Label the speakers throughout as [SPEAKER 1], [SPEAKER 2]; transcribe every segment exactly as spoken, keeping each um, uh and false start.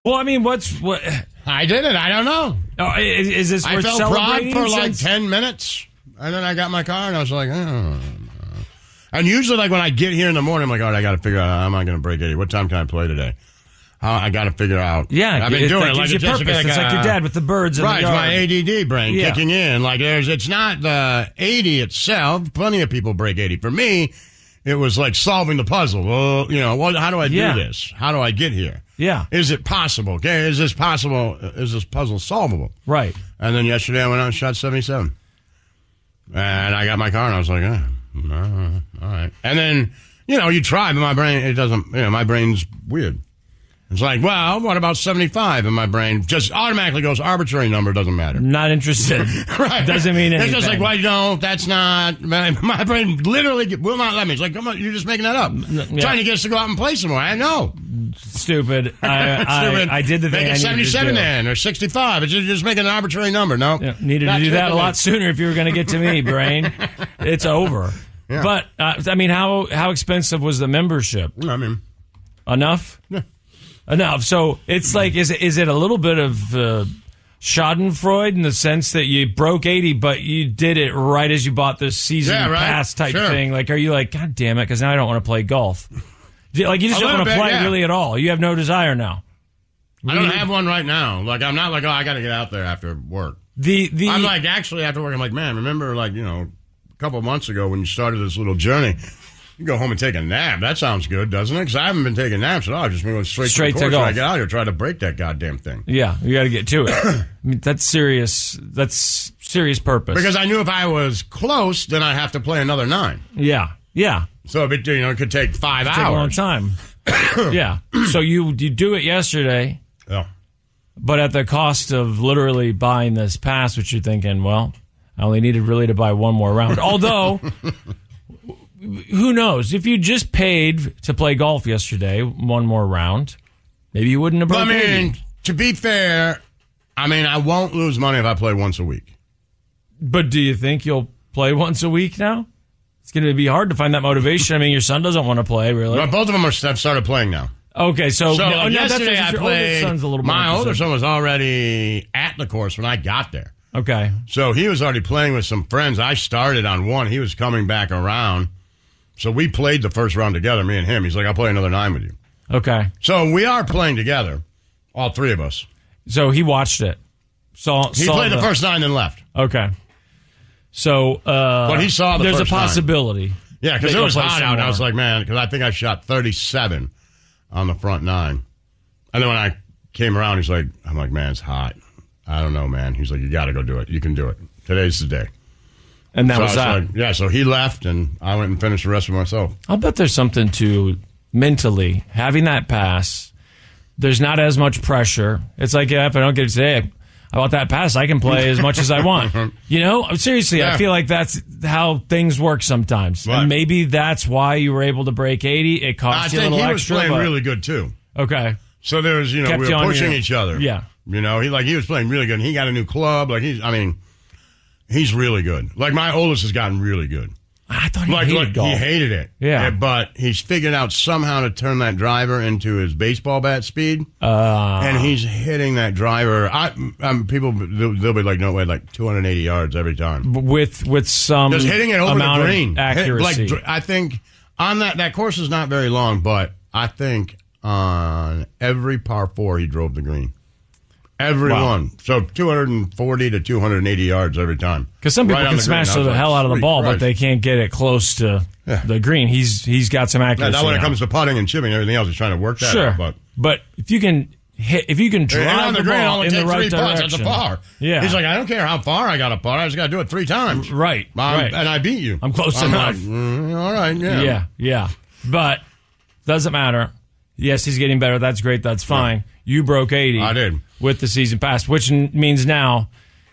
[SPEAKER 1] Well, I mean, what's what?
[SPEAKER 2] I did it. I don't know.
[SPEAKER 1] Oh, is, is this
[SPEAKER 2] I
[SPEAKER 1] worth
[SPEAKER 2] felt pride
[SPEAKER 1] celebrating
[SPEAKER 2] for like
[SPEAKER 1] since-
[SPEAKER 2] ten minutes, and then I got my car, and I was like, oh. And usually, like, when I get here in the morning, I'm like, all right, I got to figure out how am I going to break eighty? What time can I play today? How I got to figure out.
[SPEAKER 1] Yeah,
[SPEAKER 2] I've been
[SPEAKER 1] it,
[SPEAKER 2] doing
[SPEAKER 1] that
[SPEAKER 2] it like
[SPEAKER 1] gives you
[SPEAKER 2] it's just
[SPEAKER 1] purpose.
[SPEAKER 2] like,
[SPEAKER 1] It's like
[SPEAKER 2] uh,
[SPEAKER 1] your dad with the birds in
[SPEAKER 2] right,
[SPEAKER 1] the yard.
[SPEAKER 2] my A D D brain
[SPEAKER 1] Yeah.
[SPEAKER 2] kicking in. Like, there's, it's not the eighty itself. Plenty of people break eighty. For me, it was like solving the puzzle. Well, you know, what, how do I do
[SPEAKER 1] Yeah.
[SPEAKER 2] this? How do I get here?
[SPEAKER 1] Yeah.
[SPEAKER 2] Is it possible? Okay, is this possible? Is this puzzle solvable?
[SPEAKER 1] Right.
[SPEAKER 2] And then yesterday I went out and shot seventy-seven. And I got my car and I was like, oh, all right. And then, you know, you try, but my brain, it doesn't, you know, my brain's weird. It's like, well, what about seventy-five? And my brain just automatically goes, arbitrary number, doesn't matter.
[SPEAKER 1] Not interested.
[SPEAKER 2] Right.
[SPEAKER 1] Doesn't mean anything.
[SPEAKER 2] It's just like, well, no, that's not, my, my brain literally will not let me. It's like, come on, you're just making that up.
[SPEAKER 1] Yeah.
[SPEAKER 2] Trying to get us to go out and play some more. I know.
[SPEAKER 1] Stupid. I,
[SPEAKER 2] Stupid.
[SPEAKER 1] I, I did the thing.
[SPEAKER 2] Make
[SPEAKER 1] I
[SPEAKER 2] it
[SPEAKER 1] needed
[SPEAKER 2] seventy-seven
[SPEAKER 1] to do.
[SPEAKER 2] then, or sixty-five. It's just, just making an arbitrary number. No.
[SPEAKER 1] Yeah, needed
[SPEAKER 2] Not
[SPEAKER 1] to do that a
[SPEAKER 2] tripping
[SPEAKER 1] lot
[SPEAKER 2] it.
[SPEAKER 1] sooner if you were going to get to me, brain. It's over.
[SPEAKER 2] Yeah.
[SPEAKER 1] But, uh, I mean, how how expensive was the membership?
[SPEAKER 2] I mean,
[SPEAKER 1] Enough?
[SPEAKER 2] yeah.
[SPEAKER 1] Enough. So it's like, is it, is it a little bit of uh, Schadenfreude in the sense that you broke eighty, but you did it right as you bought this season
[SPEAKER 2] Yeah, right.
[SPEAKER 1] pass type
[SPEAKER 2] Sure.
[SPEAKER 1] thing? Like, are you like, God damn it, because now I don't want to play golf? Do- Like, you just
[SPEAKER 2] A
[SPEAKER 1] don't want to
[SPEAKER 2] little bit,
[SPEAKER 1] play
[SPEAKER 2] yeah.
[SPEAKER 1] really at all. You have no desire now.
[SPEAKER 2] I don't have one right now. Like, I'm not like, oh, I got to get out there after work.
[SPEAKER 1] The the
[SPEAKER 2] I'm like, actually, after work, I'm like, man, remember, like, you know, a couple of months ago when you started this little journey, you go home and take a nap. That sounds good, doesn't it? Because I haven't been taking naps at all. I've just been going straight,
[SPEAKER 1] Straight
[SPEAKER 2] to
[SPEAKER 1] to
[SPEAKER 2] the course when I
[SPEAKER 1] golf.
[SPEAKER 2] get out here, try to break that goddamn thing.
[SPEAKER 1] Yeah, you got to get to it. I mean, that's serious. That's serious purpose.
[SPEAKER 2] Because I knew if I was close, then I'd have to play another nine.
[SPEAKER 1] yeah, yeah,
[SPEAKER 2] So, it, you know, it could take five
[SPEAKER 1] take a long
[SPEAKER 2] hours.
[SPEAKER 1] time. Yeah. So you you do it yesterday,
[SPEAKER 2] Yeah.
[SPEAKER 1] but at the cost of literally buying this pass, which you're thinking, well, I only needed really to buy one more round. Although, who knows? If you just paid to play golf yesterday, one more round, maybe you wouldn't have
[SPEAKER 2] But,
[SPEAKER 1] broke
[SPEAKER 2] I mean,
[SPEAKER 1] eighty.
[SPEAKER 2] to be fair, I mean, I won't lose money if I play once a week.
[SPEAKER 1] But do you think you'll play once a week now? It's going to be hard to find that motivation. I mean, your son doesn't want to play, really.
[SPEAKER 2] But both of them are, have started playing now.
[SPEAKER 1] Okay, so,
[SPEAKER 2] So
[SPEAKER 1] no, no, that's-
[SPEAKER 2] yesterday
[SPEAKER 1] that's
[SPEAKER 2] I
[SPEAKER 1] your older
[SPEAKER 2] played.
[SPEAKER 1] son's a little
[SPEAKER 2] my
[SPEAKER 1] more
[SPEAKER 2] older
[SPEAKER 1] concerned.
[SPEAKER 2] son was already at the course when I got there.
[SPEAKER 1] Okay.
[SPEAKER 2] So he was already playing with some friends. I started on one. He was coming back around. So we played the first round together, me and him. He's like, I'll play another nine with you.
[SPEAKER 1] Okay.
[SPEAKER 2] So we are playing together, all three of us.
[SPEAKER 1] So he watched it. Saw,
[SPEAKER 2] He
[SPEAKER 1] saw
[SPEAKER 2] played the, first nine and left.
[SPEAKER 1] Okay. So, uh,
[SPEAKER 2] But he saw the
[SPEAKER 1] there's
[SPEAKER 2] first
[SPEAKER 1] a
[SPEAKER 2] nine.
[SPEAKER 1] possibility.
[SPEAKER 2] Yeah, because
[SPEAKER 1] that
[SPEAKER 2] it
[SPEAKER 1] you'll
[SPEAKER 2] was
[SPEAKER 1] play
[SPEAKER 2] hot
[SPEAKER 1] some
[SPEAKER 2] out. I
[SPEAKER 1] more.
[SPEAKER 2] was like, man, because I think I shot thirty-seven on the front nine. And then when I came around, he's like, I'm like, man, it's hot. I don't know, man. He's like, you got to go do it. You can do it. Today's the day.
[SPEAKER 1] And that
[SPEAKER 2] So I
[SPEAKER 1] was
[SPEAKER 2] was
[SPEAKER 1] that.
[SPEAKER 2] like, yeah, so he left, and I went and finished the rest of myself.
[SPEAKER 1] I'll bet there's something to mentally having that pass. There's not as much pressure. It's like, yeah, if I don't get it today, I want that pass. I can play as much as I want. You know, seriously,
[SPEAKER 2] Yeah.
[SPEAKER 1] I feel like that's how things work sometimes.
[SPEAKER 2] Right.
[SPEAKER 1] And maybe that's why you were able to break eighty. It
[SPEAKER 2] I
[SPEAKER 1] cost you a
[SPEAKER 2] think
[SPEAKER 1] little
[SPEAKER 2] he was
[SPEAKER 1] extra.
[SPEAKER 2] playing
[SPEAKER 1] but-
[SPEAKER 2] really good, too.
[SPEAKER 1] Okay.
[SPEAKER 2] So there was, you know,
[SPEAKER 1] Kept
[SPEAKER 2] we
[SPEAKER 1] you
[SPEAKER 2] were
[SPEAKER 1] on
[SPEAKER 2] pushing
[SPEAKER 1] your-
[SPEAKER 2] each other.
[SPEAKER 1] Yeah.
[SPEAKER 2] You know, he like he was playing really good. And he got a new club. Like, he's, I mean, he's really good. Like, my oldest has gotten really good.
[SPEAKER 1] I thought he
[SPEAKER 2] Like,
[SPEAKER 1] hated
[SPEAKER 2] look,
[SPEAKER 1] golf.
[SPEAKER 2] he hated it.
[SPEAKER 1] Yeah.
[SPEAKER 2] But he's figured out somehow to turn that driver into his baseball bat speed.
[SPEAKER 1] Uh,
[SPEAKER 2] and he's hitting that driver. I, um, people, they'll, they'll be like, no way, like two hundred eighty yards every time.
[SPEAKER 1] with with some
[SPEAKER 2] Just hitting it over
[SPEAKER 1] amount
[SPEAKER 2] the
[SPEAKER 1] of
[SPEAKER 2] green. Hit-
[SPEAKER 1] accuracy.
[SPEAKER 2] like, dr- I think on that, that course is not very long, but I think on every par four, he drove the green. Every
[SPEAKER 1] Wow.
[SPEAKER 2] one. So two hundred forty to two hundred eighty yards every time.
[SPEAKER 1] Because some people
[SPEAKER 2] Right on
[SPEAKER 1] can
[SPEAKER 2] the green.
[SPEAKER 1] smash
[SPEAKER 2] I was
[SPEAKER 1] the
[SPEAKER 2] like,
[SPEAKER 1] hell out of the
[SPEAKER 2] sweet
[SPEAKER 1] ball, but
[SPEAKER 2] Christ.
[SPEAKER 1] they can't get it close to
[SPEAKER 2] Yeah.
[SPEAKER 1] the green. He's he's got some
[SPEAKER 2] Now,
[SPEAKER 1] accuracy.
[SPEAKER 2] now when it
[SPEAKER 1] now.
[SPEAKER 2] comes to putting and chipping and everything else, he's trying to work that
[SPEAKER 1] sure,
[SPEAKER 2] out. But
[SPEAKER 1] but if you can hit, if you can
[SPEAKER 2] And
[SPEAKER 1] drive
[SPEAKER 2] on
[SPEAKER 1] the,
[SPEAKER 2] the green,
[SPEAKER 1] ball
[SPEAKER 2] only
[SPEAKER 1] in the
[SPEAKER 2] take
[SPEAKER 1] right
[SPEAKER 2] three putts.
[SPEAKER 1] direction,
[SPEAKER 2] That's a par.
[SPEAKER 1] Yeah,
[SPEAKER 2] He's like, I don't care how far I got a putt. I just got to do it three times.
[SPEAKER 1] right,
[SPEAKER 2] Um,
[SPEAKER 1] right.
[SPEAKER 2] And I beat you.
[SPEAKER 1] I'm close
[SPEAKER 2] I'm
[SPEAKER 1] enough.
[SPEAKER 2] like, mm, all right, yeah.
[SPEAKER 1] yeah, yeah. But doesn't matter. Yes, he's getting better. That's great. That's fine. You broke eighty.
[SPEAKER 2] I did.
[SPEAKER 1] With the season pass, which n- means now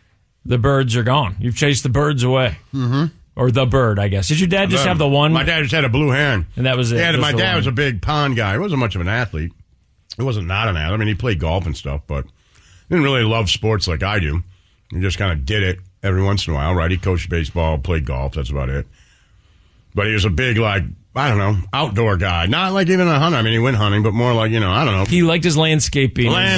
[SPEAKER 1] the birds are gone. You've chased the birds away. Mm-hmm. Or the bird, I guess. Did your dad just
[SPEAKER 2] Um,
[SPEAKER 1] have the one?
[SPEAKER 2] My dad just had a blue heron.
[SPEAKER 1] And that was it,
[SPEAKER 2] Yeah,
[SPEAKER 1] just
[SPEAKER 2] my
[SPEAKER 1] the
[SPEAKER 2] dad
[SPEAKER 1] one.
[SPEAKER 2] was a big pond guy. He wasn't much of an athlete. He wasn't not an athlete. I mean, he played golf and stuff, but didn't really love sports like I do. He just kind of did it every once in a while, right? He coached baseball, played golf. That's about it. But he was a big, like, I don't know, outdoor guy. Not like even a hunter. I mean, he went hunting, but more like, you know, I don't know.
[SPEAKER 1] He liked his landscaping.
[SPEAKER 2] Land-